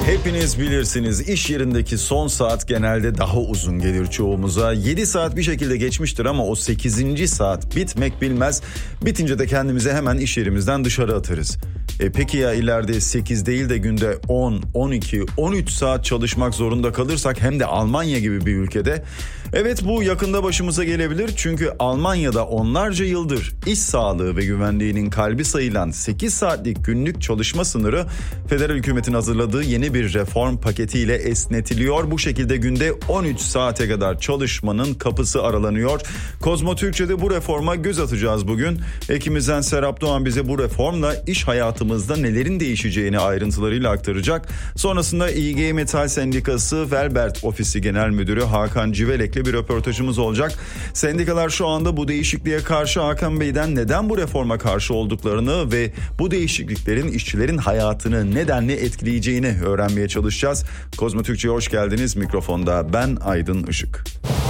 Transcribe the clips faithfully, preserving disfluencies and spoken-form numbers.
Hepiniz bilirsiniz, iş yerindeki son saat genelde daha uzun gelir çoğumuza. yedi saat bir şekilde geçmiştir ama o sekizinci saat bitmek bilmez. Bitince de kendimize hemen iş yerimizden dışarı atarız. E peki ya ileride sekiz değil de günde on, on iki, on üç saat çalışmak zorunda kalırsak, hem de Almanya gibi bir ülkede? Evet, bu yakında başımıza gelebilir çünkü Almanya'da onlarca yıldır iş sağlığı ve güvenliğinin kalbi sayılan sekiz saatlik günlük çalışma sınırı federal hükümetin hazırladığı yeni bir reform paketiyle esnetiliyor. Bu şekilde günde on üç saate kadar çalışmanın kapısı aralanıyor. Kozmo Türkçe'de bu reforma göz atacağız bugün. Ekimizden Serap Doğan bize bu reformla iş hayatımızda nelerin değişeceğini ayrıntılarıyla aktaracak. Sonrasında İ G Metal Sendikası Velbert Ofisi Genel Müdürü Hakan Civelek'le bir röportajımız olacak. Sendikalar şu anda bu değişikliğe karşı. Hakan Bey'den neden bu reforma karşı olduklarını ve bu değişikliklerin işçilerin hayatını nedenle etkileyeceğini öğrenmeye çalışacağız. Kozmo Türkçe'ye hoş geldiniz. Mikrofonda ben Aydın Işık.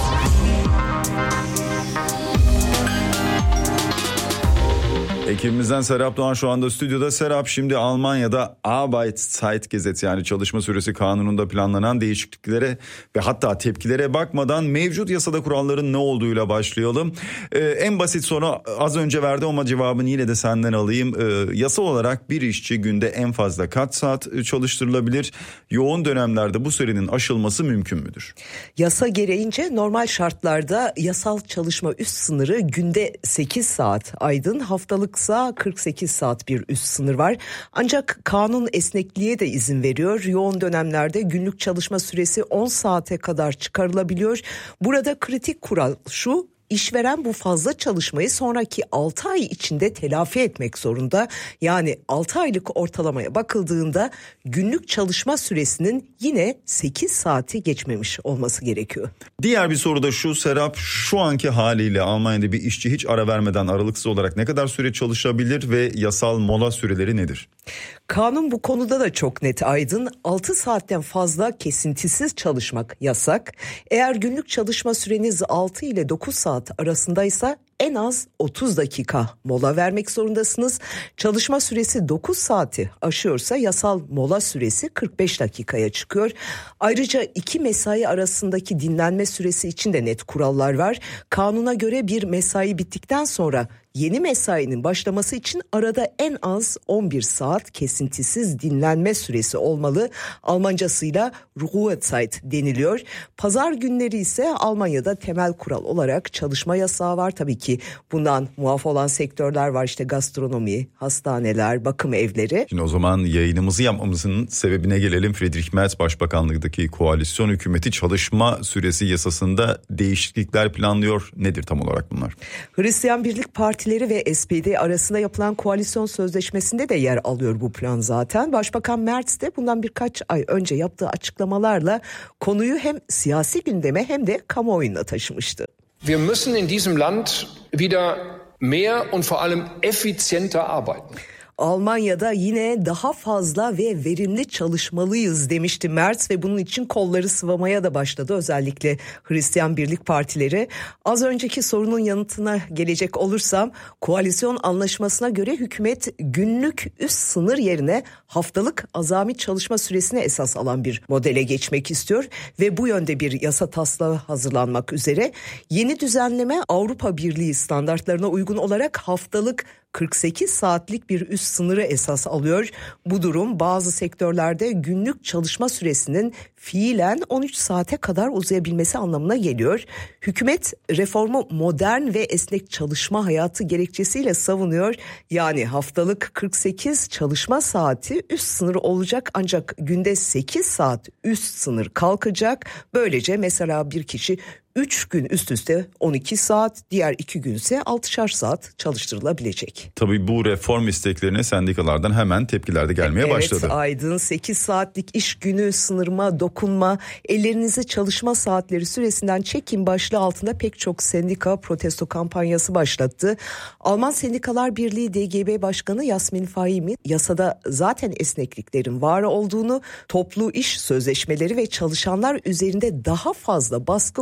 Ekibimizden Serap Doğan şu anda stüdyoda. Serap, şimdi Almanya'da Arbeitszeitgesetz, yani çalışma süresi kanununda planlanan değişikliklere ve hatta tepkilere bakmadan mevcut yasada kuralların ne olduğuyla başlayalım. Ee, en basit soru az önce verdim ama cevabını yine de senden alayım. Ee, yasa olarak bir işçi günde en fazla kaç saat çalıştırılabilir? Yoğun dönemlerde bu sürenin aşılması mümkün müdür? Yasa gereğince normal şartlarda yasal çalışma üst sınırı günde sekiz saat, Aydın, haftalık kırk sekiz saat bir üst sınır var. Ancak kanun esnekliğe de izin veriyor. Yoğun dönemlerde günlük çalışma süresi on saate kadar çıkarılabiliyor. Burada kritik kural şu: İşveren bu fazla çalışmayı sonraki altı ay içinde telafi etmek zorunda. Yani altı aylık ortalamaya bakıldığında günlük çalışma süresinin yine sekiz saati geçmemiş olması gerekiyor. Diğer bir soru da şu Serap, şu anki haliyle Almanya'da bir işçi hiç ara vermeden aralıksız olarak ne kadar süre çalışabilir ve yasal mola süreleri nedir? Kanun bu konuda da çok net, Aydın. altı saatten fazla kesintisiz çalışmak yasak. Eğer günlük çalışma süreniz altı ile dokuz saat arasındaysa en az otuz dakika mola vermek zorundasınız. Çalışma süresi dokuz saati aşıyorsa yasal mola süresi kırk beş dakikaya çıkıyor. Ayrıca iki mesai arasındaki dinlenme süresi için de net kurallar var. Kanuna göre bir mesai bittikten sonra yeni mesainin başlaması için arada en az on bir saat kesintisiz dinlenme süresi olmalı. Almancasıyla Ruhezeit deniliyor. Pazar günleri ise Almanya'da temel kural olarak çalışma yasağı var. Tabii ki bundan muaf olan sektörler var, işte gastronomi, hastaneler, bakım evleri. Şimdi o zaman yayınımızı yapmamızın sebebine gelelim. Friedrich Merz Başbakanlığı'ndaki koalisyon hükümeti çalışma süresi yasasında değişiklikler planlıyor. Nedir tam olarak bunlar? Hristiyan Birlik Partileri ve S P D arasında yapılan koalisyon sözleşmesinde de yer alıyor bu plan zaten. Başbakan Merz de bundan birkaç ay önce yaptığı açıklamalarla konuyu hem siyasi gündeme hem de kamuoyuna taşımıştı. Wir müssen in diesem Land wieder mehr und vor allem effizienter arbeiten. Almanya'da yine daha fazla ve verimli çalışmalıyız demişti Merz ve bunun için kolları sıvamaya da başladı özellikle Hristiyan Birlik Partileri. Az önceki sorunun yanıtına gelecek olursam, koalisyon anlaşmasına göre hükümet günlük üst sınır yerine haftalık azami çalışma süresine esas alan bir modele geçmek istiyor ve bu yönde bir yasa taslağı hazırlanmak üzere. Yeni düzenleme Avrupa Birliği standartlarına uygun olarak haftalık kırk sekiz saatlik bir üst sınırı esas alıyor. Bu durum bazı sektörlerde günlük çalışma süresinin fiilen on üç saate kadar uzayabilmesi anlamına geliyor. Hükümet reformu modern ve esnek çalışma hayatı gerekçesiyle savunuyor. Yani haftalık kırk sekiz çalışma saati üst sınır olacak ancak günde sekiz saat üst sınır kalkacak. Böylece mesela bir kişi üç gün üst üste on iki saat, diğer iki günse altışar saat çalıştırılabilecek. Tabii bu reform isteklerine sendikalardan hemen tepkiler de gelmeye evet, başladı. Evet Aydın, sekiz saatlik iş günü sınırıma dokunma, ellerinizi çalışma saatleri süresinden çekin başlığı altında pek çok sendika protesto kampanyası başlattı. Alman Sendikalar Birliği D G B Başkanı Yasmin Fahimi yasada zaten esnekliklerin var olduğunu, toplu iş sözleşmeleri ve çalışanlar üzerinde daha fazla baskı kurulması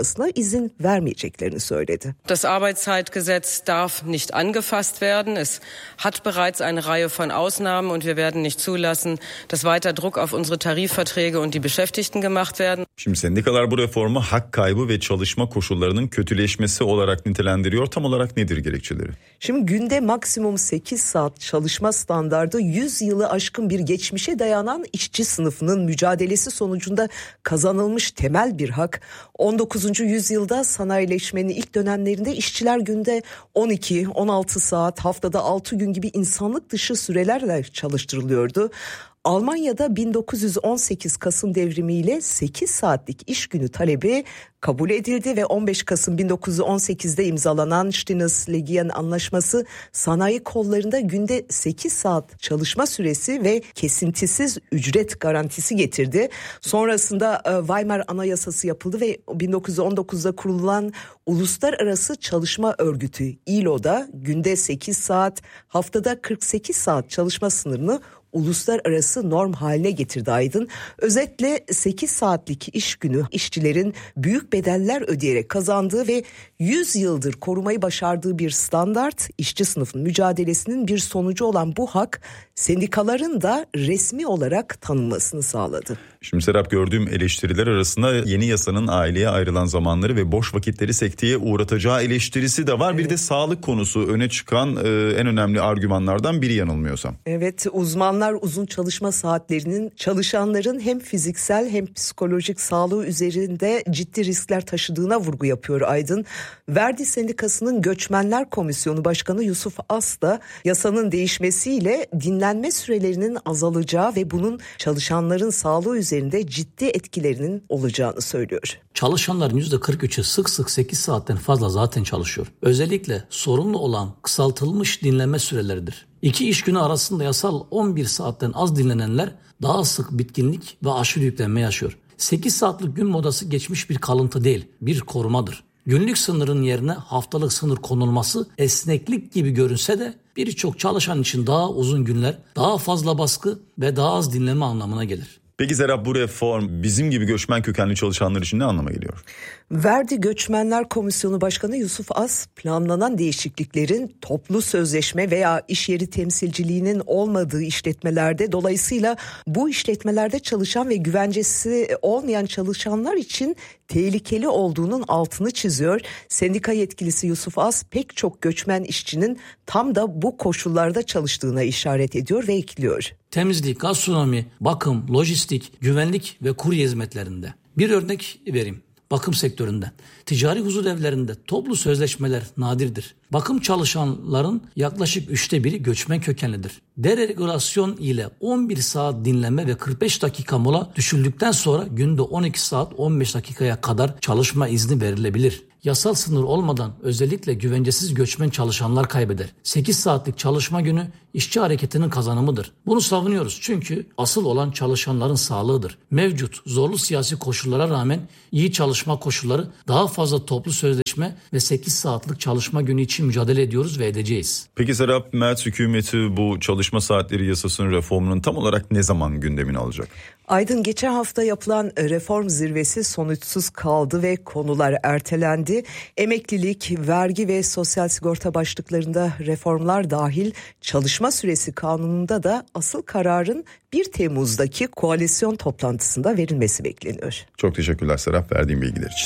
çalışılmasına izin vermeyeceklerini söyledi. Das Arbeitszeitgesetz darf nicht angefasst werden. Es hat bereits eine Reihe von Ausnahmen und wir werden nicht zulassen, dass weiter Druck auf unsere Tarifverträge und die Beschäftigten gemacht werden. Şimdi sendikalar bu reformu hak kaybı ve çalışma koşullarının kötüleşmesi olarak nitelendiriyor. Tam olarak nedir gerekçeleri? Şimdi günde maksimum sekiz saat çalışma standardı yüz yılı aşkın bir geçmişe dayanan işçi sınıfının mücadelesi sonucunda kazanılmış temel bir hak. on dokuzuncu yüzyılda sanayileşmenin ilk dönemlerinde işçiler günde on iki on altı saat, haftada altı gün gibi insanlık dışı sürelerle çalıştırılıyordu. Almanya'da bin dokuz yüz on sekiz Kasım devrimiyle sekiz saatlik iş günü talebi kabul edildi ve on beş Kasım bin dokuz yüz on sekizde imzalanan Stinnes-Legien Anlaşması sanayi kollarında günde sekiz saat çalışma süresi ve kesintisiz ücret garantisi getirdi. Sonrasında Weimar Anayasası yapıldı ve bin dokuz yüz on dokuzda kurulan Uluslararası Çalışma Örgütü I L O'da günde sekiz saat, haftada kırk sekiz saat çalışma sınırını uluslararası norm haline getirdi Aydın. Özetle sekiz saatlik iş günü işçilerin büyük bedeller ödeyerek kazandığı ve yüz yıldır korumayı başardığı bir standart, işçi sınıfının mücadelesinin bir sonucu olan bu hak sendikaların da resmi olarak tanınmasını sağladı. Şimdi Serap, gördüğüm eleştiriler arasında yeni yasanın aileye ayrılan zamanları ve boş vakitleri sekteye uğratacağı eleştirisi de var. Evet. Bir de sağlık konusu öne çıkan e, en önemli argümanlardan biri yanılmıyorsam. Evet, uzmanlar uzun çalışma saatlerinin çalışanların hem fiziksel hem psikolojik sağlığı üzerinde ciddi riskler taşıdığına vurgu yapıyor Aydın. Verdi Sendikası'nın Göçmenler Komisyonu Başkanı Yusuf As da yasanın değişmesiyle dinlenme sürelerinin azalacağı ve bunun çalışanların sağlığı üzerinde ciddi etkilerinin olacağını söylüyor. Çalışanların yüzde kırk üçü sık sık sekiz saatten fazla zaten çalışıyor. Özellikle sorunlu olan kısaltılmış dinlenme süreleridir. İki iş günü arasında yasal on bir saatten az dinlenenler daha sık bitkinlik ve aşırı yüklenme yaşıyor. sekiz saatlik gün modası geçmiş bir kalıntı değil, bir korumadır. Günlük sınırın yerine haftalık sınır konulması esneklik gibi görünse de birçok çalışan için daha uzun günler, daha fazla baskı ve daha az dinlenme anlamına gelir. Peki Serap, bu reform bizim gibi göçmen kökenli çalışanlar için ne anlama geliyor? Verdi Göçmenler Komisyonu Başkanı Yusuf As, planlanan değişikliklerin toplu sözleşme veya iş yeri temsilciliğinin olmadığı işletmelerde, dolayısıyla bu işletmelerde çalışan ve güvencesi olmayan çalışanlar için tehlikeli olduğunun altını çiziyor. Sendika yetkilisi Yusuf As, pek çok göçmen işçinin tam da bu koşullarda çalıştığına işaret ediyor ve ekliyor. Temizlik, gastronomi, bakım, lojistik, güvenlik ve kurye hizmetlerinde. Bir örnek vereyim. Bakım sektöründe, ticari huzur evlerinde toplu sözleşmeler nadirdir. Bakım çalışanların yaklaşık üçte biri göçmen kökenlidir. Deregülasyon ile on bir saat dinlenme ve kırk beş dakika mola düşüldükten sonra günde on iki saat on beş dakikaya kadar çalışma izni verilebilir. Yasal sınır olmadan özellikle güvencesiz göçmen çalışanlar kaybeder. sekiz saatlik çalışma günü işçi hareketinin kazanımıdır. Bunu savunuyoruz çünkü asıl olan çalışanların sağlığıdır. Mevcut zorlu siyasi koşullara rağmen iyi çalışma koşulları, daha fazla toplu sözleşme ve sekiz saatlik çalışma günü için mücadele ediyoruz ve edeceğiz. Peki Serap, Merz hükümeti bu çalışma saatleri yasasının reformunun tam olarak ne zaman gündemine alacak? Aydın, geçen hafta yapılan reform zirvesi sonuçsuz kaldı ve konular ertelendi. Emeklilik, vergi ve sosyal sigorta başlıklarında reformlar dahil çalışma süresi kanununda da asıl kararın bir Temmuz'daki koalisyon toplantısında verilmesi bekleniyor. Çok teşekkürler Serap, verdiğin bilgiler için.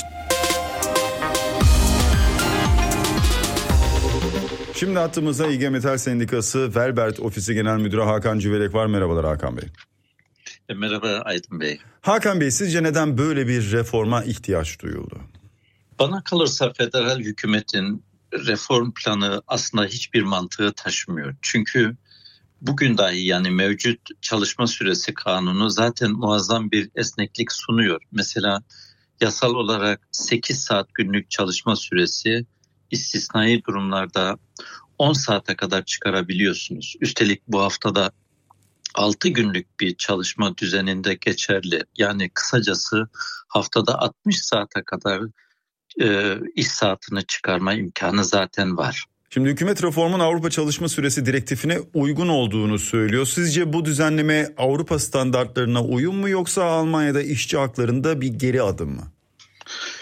Şimdi hattımızda İ G Metal Sendikası Velbert Ofisi Genel Müdürü Hakan Civelek var. Merhabalar Hakan Bey. Merhaba Aydın Bey. Hakan Bey, sizce neden böyle bir reforma ihtiyaç duyuldu? Bana kalırsa federal hükümetin reform planı aslında hiçbir mantığı taşımıyor. Çünkü bugün dahi yani mevcut çalışma süresi kanunu zaten muazzam bir esneklik sunuyor. Mesela yasal olarak sekiz saat günlük çalışma süresi istisnai durumlarda on saate kadar çıkarabiliyorsunuz. Üstelik bu haftada altı günlük bir çalışma düzeninde geçerli. Yani kısacası haftada altmış saate kadar e, iş saatini çıkarma imkanı zaten var. Şimdi hükümet reformun Avrupa Çalışma Süresi Direktifine uygun olduğunu söylüyor. Sizce bu düzenleme Avrupa standartlarına uyum mu, yoksa Almanya'da işçi haklarında bir geri adım mı?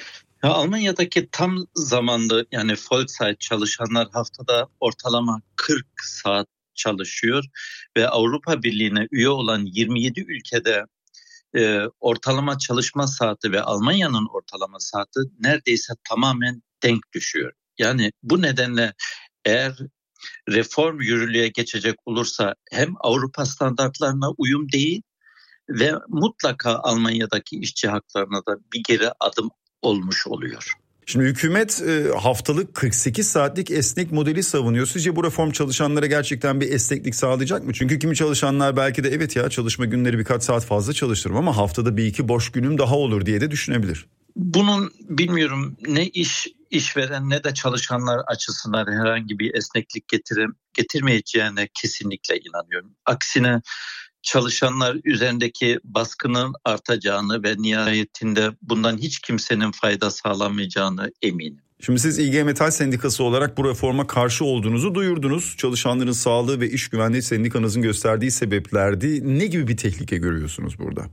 Ya Almanya'daki tam zamanlı yani Vollzeit çalışanlar haftada ortalama kırk saat çalışıyor ve Avrupa Birliği'ne üye olan yirmi yedi ülkede e, ortalama çalışma saati ve Almanya'nın ortalama saati neredeyse tamamen denk düşüyor. Yani bu nedenle eğer reform yürürlüğe geçecek olursa hem Avrupa standartlarına uyum değil ve mutlaka Almanya'daki işçi haklarına da bir geri adım olmuş oluyor. Şimdi hükümet haftalık kırk sekiz saatlik esnek modeli savunuyor. Sizce bu reform çalışanlara gerçekten bir esneklik sağlayacak mı? Çünkü kimi çalışanlar belki de evet ya çalışma günleri birkaç saat fazla çalıştırırım ama haftada bir iki boş günüm daha olur diye de düşünebilir. Bunun bilmiyorum ne iş işveren ne de çalışanlar açısından herhangi bir esneklik getirim, getirmeyeceğine kesinlikle inanıyorum. Aksine çalışanlar üzerindeki baskının artacağını ve nihayetinde bundan hiç kimsenin fayda sağlamayacağını eminim. Şimdi siz İ G Metal Sendikası olarak bu reforma karşı olduğunuzu duyurdunuz. Çalışanların sağlığı ve iş güvenliği sendikanızın gösterdiği sebeplerdi. Ne gibi bir tehlike görüyorsunuz burada?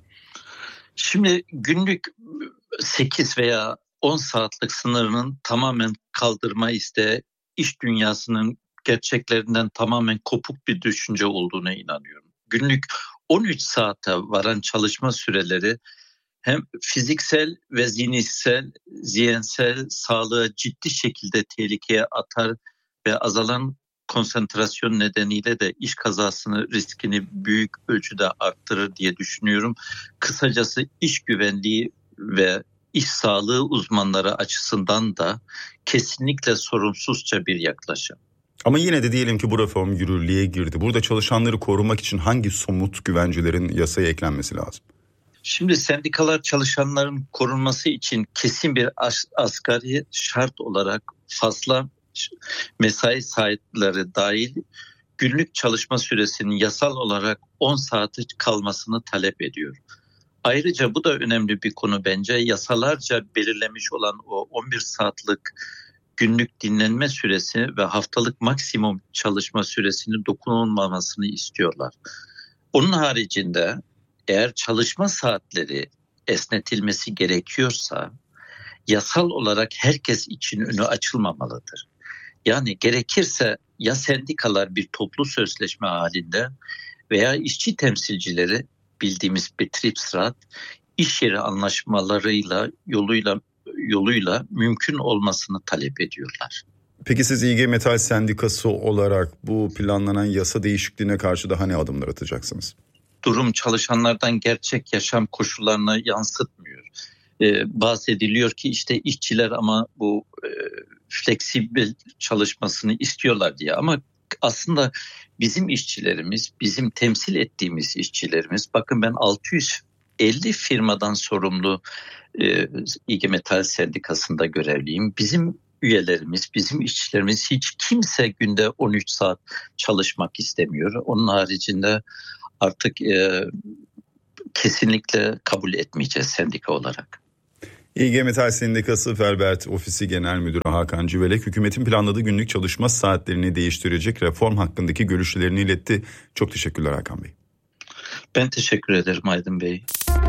Şimdi günlük sekiz veya on saatlik sınırının tamamen kaldırma isteği iş dünyasının gerçeklerinden tamamen kopuk bir düşünce olduğuna inanıyorum. Günlük on üç saate varan çalışma süreleri hem fiziksel ve zihinsel, zihinsel sağlığı ciddi şekilde tehlikeye atar ve azalan konsantrasyon nedeniyle de iş kazasını riskini büyük ölçüde arttırır diye düşünüyorum. Kısacası iş güvenliği ve iş sağlığı uzmanları açısından da kesinlikle sorumsuzca bir yaklaşım. Ama yine de diyelim ki bu reform yürürlüğe girdi. Burada çalışanları korumak için hangi somut güvencelerin yasaya eklenmesi lazım? Şimdi sendikalar çalışanların korunması için kesin bir asgari şart olarak fazla mesai saatleri dahil günlük çalışma süresinin yasal olarak on saate kalmasını talep ediyor. Ayrıca bu da önemli bir konu bence. Yasalarca belirlemiş olan o on bir saatlik günlük dinlenme süresi ve haftalık maksimum çalışma süresinin dokunulmamasını istiyorlar. Onun haricinde eğer çalışma saatleri esnetilmesi gerekiyorsa yasal olarak herkes için önü açılmamalıdır. Yani gerekirse ya sendikalar bir toplu sözleşme halinde veya işçi temsilcileri bildiğimiz Betriebsrat iş yeri anlaşmalarıyla yoluyla yoluyla mümkün olmasını talep ediyorlar. Peki siz İ G Metal Sendikası olarak bu planlanan yasa değişikliğine karşı daha ne adımlar atacaksınız? Durum çalışanlardan gerçek yaşam koşullarına yansıtmıyor. Ee, bahsediliyor ki işte işçiler ama bu e, fleksibil çalışmasını istiyorlar diye ama aslında bizim işçilerimiz, bizim temsil ettiğimiz işçilerimiz, bakın ben altı yüz elli firmadan sorumlu e, İ G Metal Sendikası'nda görevliyim. Bizim üyelerimiz, bizim işçilerimiz hiç kimse günde on üç saat çalışmak istemiyor. Onun haricinde artık e, kesinlikle kabul etmeyeceğiz sendika olarak. İ G Metal Sendikası Felbert Ofisi Genel Müdürü Hakan Civelek, hükümetin planladığı günlük çalışma saatlerini değiştirecek reform hakkındaki görüşlerini iletti. Çok teşekkürler Hakan Bey. Ben teşekkür ederim Aydın Bey.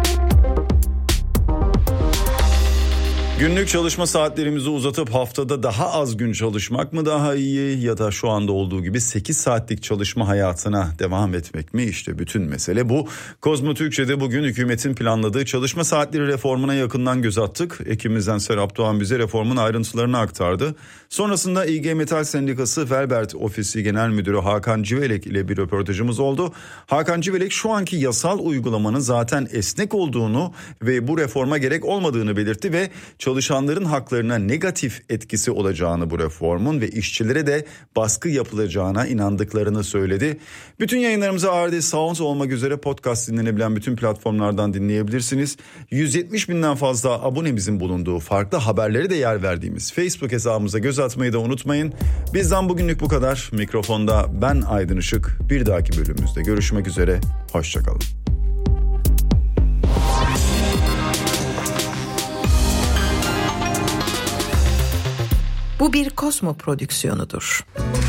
Günlük çalışma saatlerimizi uzatıp haftada daha az gün çalışmak mı daha iyi ya da şu anda olduğu gibi sekiz saatlik çalışma hayatına devam etmek mi? İşte bütün mesele bu. Kozmo Türkçe'de bugün hükümetin planladığı çalışma saatleri reformuna yakından göz attık. Ekibimizden Serap Doğan bize reformun ayrıntılarını aktardı. Sonrasında İ G Metal Sendikası Felbert Ofisi Genel Müdürü Hakan Civelek ile bir röportajımız oldu. Hakan Civelek şu anki yasal uygulamanın zaten esnek olduğunu ve bu reforma gerek olmadığını belirtti ve çalışanların haklarına negatif etkisi olacağını bu reformun ve işçilere de baskı yapılacağına inandıklarını söyledi. Bütün yayınlarımızı A R D Sound olmak üzere podcast dinlenebilen bütün platformlardan dinleyebilirsiniz. yüz yetmiş binden fazla abonemizin bulunduğu farklı haberleri de yer verdiğimiz Facebook hesabımıza göz atmayı da unutmayın. Bizden bugünlük bu kadar. Mikrofonda ben Aydın Işık. Bir dahaki bölümümüzde görüşmek üzere. Hoşçakalın. Bu bir Kozmo prodüksiyonudur.